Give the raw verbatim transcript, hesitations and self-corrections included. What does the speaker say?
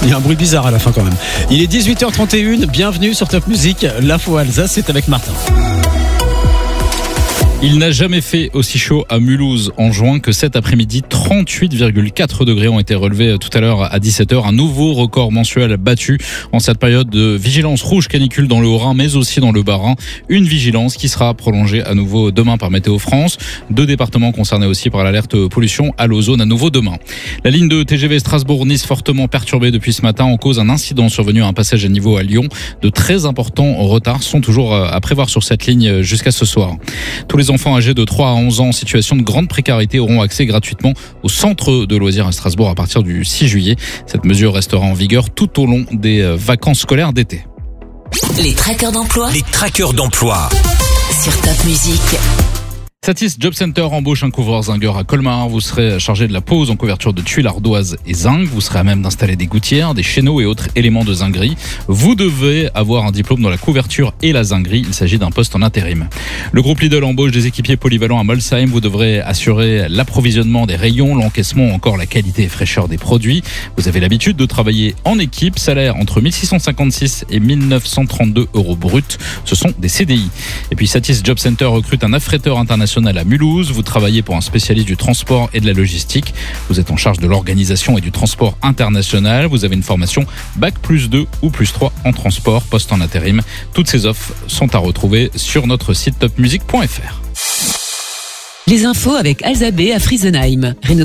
Il y a un bruit bizarre à la fin quand même. Il est dix-huit heures trente et une, bienvenue sur Top Music. L'info Alsace, c'est avec Martin. Il n'a jamais fait aussi chaud à Mulhouse en juin que cet après-midi. trente-huit virgule quatre degrés ont été relevés tout à l'heure à dix-sept heures. Un nouveau record mensuel battu en cette période de vigilance rouge canicule dans le Haut-Rhin, mais aussi dans le Bas-Rhin. Une vigilance qui sera prolongée à nouveau demain par Météo France. Deux départements concernés aussi par l'alerte pollution à l'ozone à nouveau demain. La ligne de T G V Strasbourg-Nice fortement perturbée depuis ce matin en cause d'un incident survenu à un passage à niveau à Lyon. De très importants retards sont toujours à prévoir sur cette ligne jusqu'à ce soir. Tous les enfants âgés de trois à onze ans en situation de grande précarité auront accès gratuitement au centre de loisirs à Strasbourg à partir du six juillet. Cette mesure restera en vigueur tout au long des vacances scolaires d'été. Les trackers d'emploi. Les trackers d'emploi. Sur Top Music. Satis Job Center embauche un couvreur zingueur à Colmar. Vous serez chargé de la pose en couverture de tuiles ardoises et zinc. Vous serez à même d'installer des gouttières, des chéneaux et autres éléments de zinguerie. Vous devez avoir un diplôme dans la couverture et la zinguerie. Il s'agit d'un poste en intérim. Le groupe Lidl embauche des équipiers polyvalents à Molsheim. Vous devrez assurer l'approvisionnement des rayons, l'encaissement, encore la qualité et fraîcheur des produits. Vous avez l'habitude de travailler en équipe. Salaire entre mille six cent cinquante-six et mille neuf cent trente-deux euros bruts. Ce sont des C D I. Et puis Satis Job Center recrute un affréteur international à Mulhouse. Vous travaillez pour un spécialiste du transport et de la logistique. Vous êtes en charge de l'organisation et du transport international. Vous avez une formation bac plus deux ou plus trois en transport, poste en intérim. Toutes ces offres sont à retrouver sur notre site top music point f r. Les infos avec Alzabé à Friesenheim.